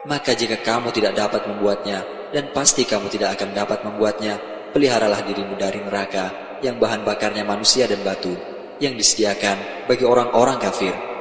Maka jika kamu tidak dapat membuatnya, dan pasti kamu tidak akan dapat membuatnya, peliharalah dirimu dari neraka yang bahan bakarnya manusia dan batu, yang disediakan bagi orang-orang kafir.